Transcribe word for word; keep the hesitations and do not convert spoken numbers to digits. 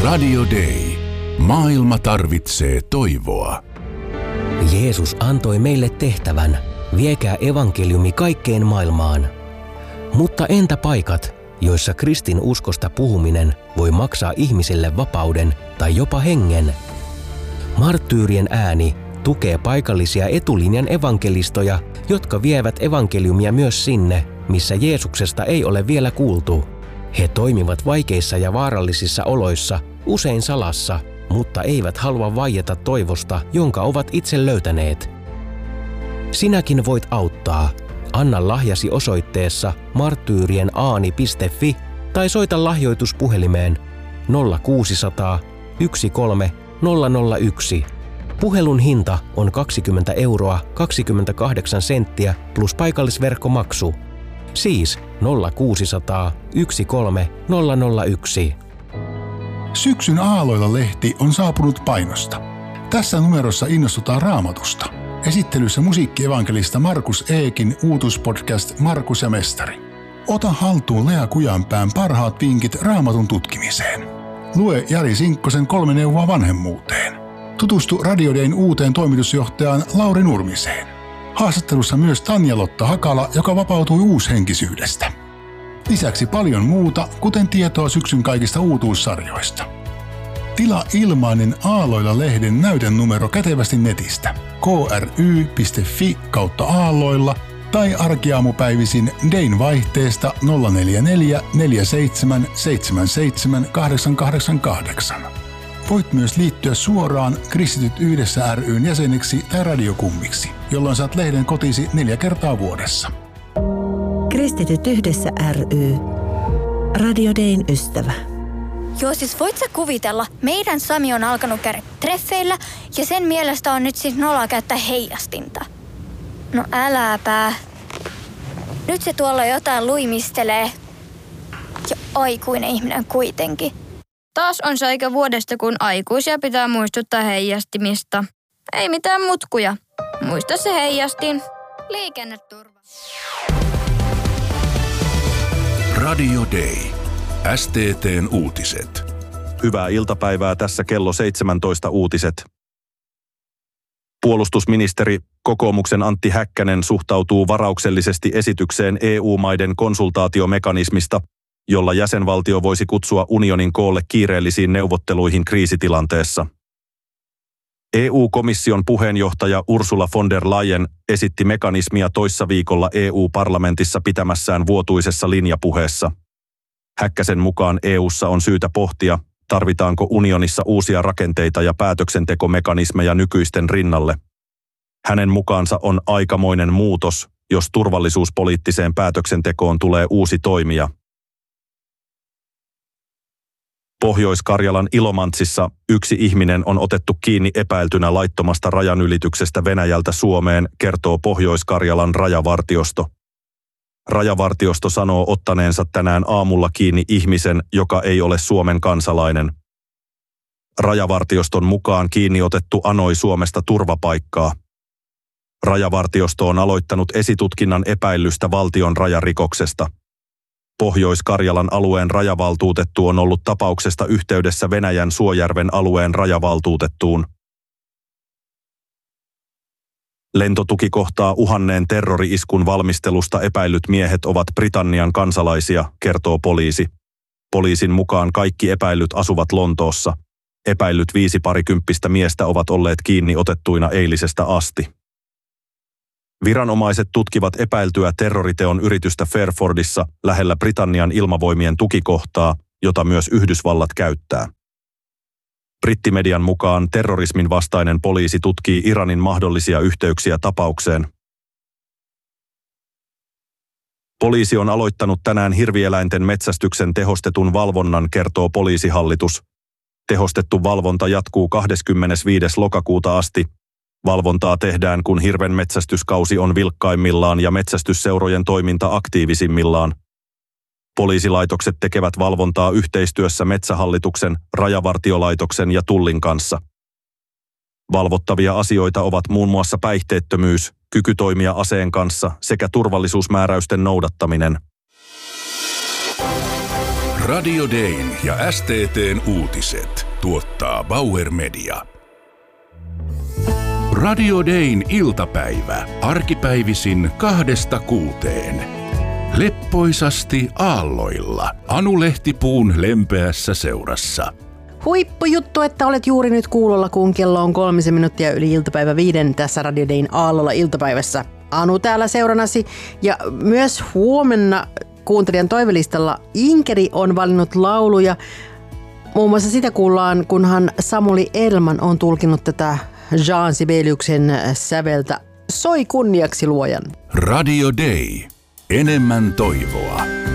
Radio Day. Maailma tarvitsee toivoa. Jeesus antoi meille tehtävän, viekää evankeliumi kaikkeen maailmaan. Mutta entä paikat, joissa kristin uskosta puhuminen voi maksaa ihmisille vapauden tai jopa hengen? Marttyyrien ääni tukee paikallisia etulinjan evankelistoja, jotka vievät evankeliumia myös sinne, missä Jeesuksesta ei ole vielä kuultu. He toimivat vaikeissa ja vaarallisissa oloissa, usein salassa, mutta eivät halua vaieta toivosta, jonka ovat itse löytäneet. Sinäkin voit auttaa. Anna lahjasi osoitteessa marttyyrienaaani piste fi tai soita lahjoituspuhelimeen nolla kuusi nolla nolla yksi kolme nolla nolla yksi. Puhelun hinta on kaksikymmentä euroa kaksikymmentäkahdeksan senttiä plus paikallisverkkomaksu. Siis nolla kuusi nolla nolla yksi kolme nolla nolla yksi. Syksyn Aalloilla-lehti on saapunut painosta. Tässä numerossa innostutaan Raamatusta. Esittelyssä musiikkievankelista Markus Eekin uutuspodcast Markus ja Mestari. Ota haltuun Lea Kujanpään parhaat vinkit Raamatun tutkimiseen. Lue Jari Sinkkosen kolme neuvoa vanhemmuuteen. Tutustu Radio Dayn uuteen toimitusjohtajaan Lauri Nurmiseen. Haastattelussa myös Tanja-Lotta Hakala, joka vapautui uushenkisyydestä. Lisäksi paljon muuta, kuten tietoa syksyn kaikista uutuussarjoista. Tilaa ilmainen Aalloilla-lehden näytenumero kätevästi netistä kry piste fi kautta aalloilla tai arkiaamupäivisin Dayn vaihteesta nolla neljä neljä neljä seitsemän seitsemän seitsemän kahdeksan kahdeksan kahdeksan. Voit myös liittyä suoraan Kristityt yhdessä ry:n jäseneksi tai radiokummiksi, jolloin saat lehden kotisi neljä kertaa vuodessa. Kristityt yhdessä ry. Radio Dayn ystävä. Joo, siis voit sä kuvitella, meidän Sami on alkanut käydä treffeillä ja sen mielestä on nyt siis noloa käyttää heijastinta. No äläpä. Nyt se tuolla jotain luimistelee. Ja aikuinen ihminen kuitenkin. Taas on se aika vuodesta, kun aikuisia pitää muistuttaa heijastimista. Ei mitään mutkuja. Muista se heijastin. Liikenneturva. Radio Day. S T T:n uutiset. Hyvää iltapäivää, tässä kello seitsemäntoista uutiset. Puolustusministeri kokoomuksen Antti Häkkänen suhtautuu varauksellisesti esitykseen E U-maiden konsultaatiomekanismista, jolla jäsenvaltio voisi kutsua unionin koolle kiireellisiin neuvotteluihin kriisitilanteessa. E U-komission puheenjohtaja Ursula von der Leyen esitti mekanismia toissa viikolla E U-parlamentissa pitämässään vuotuisessa linjapuheessa. Häkkäsen mukaan E U:ssa on syytä pohtia, tarvitaanko unionissa uusia rakenteita ja päätöksentekomekanismeja nykyisten rinnalle. Hänen mukaansa on aikamoinen muutos, jos turvallisuuspoliittiseen päätöksentekoon tulee uusi toimija. Pohjois-Karjalan Ilomantsissa yksi ihminen on otettu kiinni epäiltynä laittomasta rajanylityksestä Venäjältä Suomeen, kertoo Pohjois-Karjalan rajavartiosto. Rajavartiosto sanoo ottaneensa tänään aamulla kiinni ihmisen, joka ei ole Suomen kansalainen. Rajavartioston mukaan kiinni otettu anoi Suomesta turvapaikkaa. Rajavartiosto on aloittanut esitutkinnan epäillystä valtion rajarikoksesta. Pohjois-Karjalan alueen rajavaltuutettu on ollut tapauksesta yhteydessä Venäjän Suojärven alueen rajavaltuutettuun. Lentotuki kohtaa uhanneen terrori-iskun valmistelusta epäillyt miehet ovat Britannian kansalaisia, kertoo poliisi. Poliisin mukaan kaikki epäillyt asuvat Lontoossa. Epäillyt viisi parikymppistä miestä ovat olleet kiinni otettuina eilisestä asti. Viranomaiset tutkivat epäiltyä terroriteon yritystä Fairfordissa lähellä Britannian ilmavoimien tukikohtaa, jota myös Yhdysvallat käyttää. Brittimedian mukaan terrorismin vastainen poliisi tutkii Iranin mahdollisia yhteyksiä tapaukseen. Poliisi on aloittanut tänään hirvieläinten metsästyksen tehostetun valvonnan, kertoo poliisihallitus. Tehostettu valvonta jatkuu kahdeskymmenesviides lokakuuta asti. Valvontaa tehdään, kun hirven metsästyskausi on vilkkaimmillaan ja metsästysseurojen toiminta aktiivisimmillaan. Poliisilaitokset tekevät valvontaa yhteistyössä Metsähallituksen, Rajavartiolaitoksen ja Tullin kanssa. Valvottavia asioita ovat muun muassa päihteettömyys, kyky toimia aseen kanssa sekä turvallisuusmääräysten noudattaminen. Radio Dayn ja S T T:n uutiset tuottaa Bauer Media. Radio Dayn iltapäivä. Arkipäivisin kahdesta kuuteen. Leppoisasti aalloilla. Anu Lehtipuun lempeässä seurassa. Huippujuttu, että olet juuri nyt kuulolla, kun kello on kolmisen minuuttia yli iltapäivä viiden tässä Radio Dayn aallolla iltapäivässä. Anu täällä seuranasi ja myös huomenna kuuntelijan toivelistalla Inkeri on valinnut lauluja. Muun muassa sitä kuullaan, kunhan Samuli Elman on tulkinut tätä Jean Sibeliuksen säveltä Soi kunniaksi luojan. Radio Day. Enemmän toivoa.